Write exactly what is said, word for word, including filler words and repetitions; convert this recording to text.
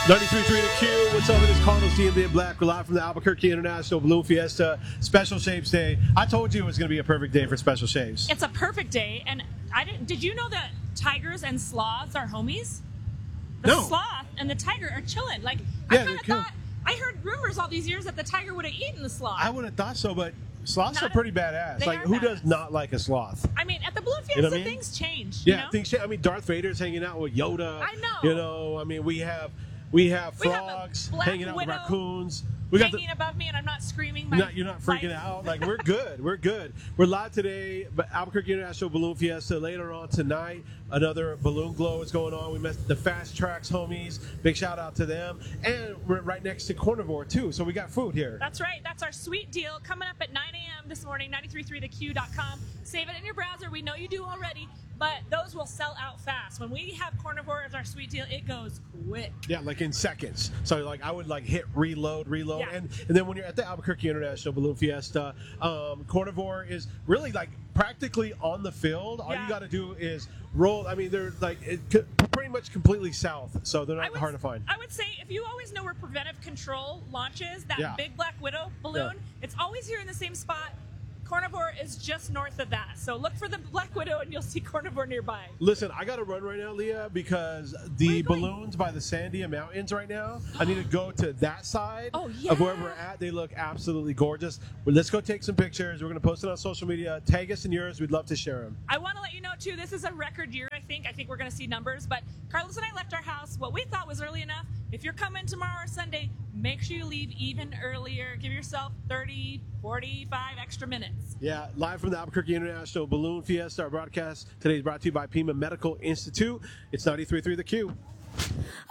ninety-three point three The Q. What's up? It is Cardinals D and D Black. We're live from the Albuquerque International Balloon Fiesta Special Shapes Day. I told you it was going to be a perfect day for special shapes. It's a perfect day, and I didn't. Did you know that tigers and sloths are homies? The No. sloth and the tiger are chilling. Like Yeah, I they're kind of cool. thought. I heard rumors all these years that the tiger would have eaten the sloth. I would have thought so, but sloths Not are pretty badass. they Like, are who does badass. not like a sloth? I mean, at the Balloon Fiesta, You know what I mean? things change. Yeah, you know? things. I mean, Darth Vader's hanging out with Yoda. I know. You know, I mean, we have we have We have a frogs black hanging out with widow raccoons. We got the, hanging above me, and I'm not screaming. You're My not, you're not freaking life. out. Like, we're good. We're good. We're live today, but Albuquerque International Balloon Fiesta. Later on tonight, another balloon glow is going on. We met the Fast Tracks homies. Big shout out to them. And we're right next to Carnivore, too. So we got food here. That's right. That's our sweet deal coming up at nine a.m. this morning, ninety-three point three the q dot com. Save it in your browser. We know you do already, but those will sell out fast. When we have Carnivore as our sweet deal, it goes quick. Yeah, like in seconds. So, like, I would, like, hit reload, reload. Yeah. And, and then when you're at the Albuquerque International Balloon Fiesta, um, Carnivore is really, like, practically on the field. All Yeah. you got to do is roll. I mean, they're, like, it, c- pretty much completely south, so they're I not would, hard to find. I would say if you always know where Preventive Control launches, that Yeah. big Black Widow balloon, it's always here in the same spot. Carnivore is just north of that. So look for the Black Widow and you'll see Carnivore nearby. Listen, I got to run right now, Leah, because Where the you going? balloons by the Sandia Mountains right now, I need to go to that side Oh, of where yeah. we're at. They look absolutely gorgeous. Well, let's go take some pictures. We're going to post it on social media. Tag us in yours. We'd love to share them. I want to let you know, too, this is a record year, I think. I think we're going to see numbers. But Carlos and I left our house what we thought was early enough. If you're coming tomorrow or Sunday, make sure you leave even earlier. Give yourself thirty, forty-five extra minutes. Yeah, live from the Albuquerque International Balloon Fiesta. Our broadcast today is brought to you by Pima Medical Institute. It's ninety-three point three The Q.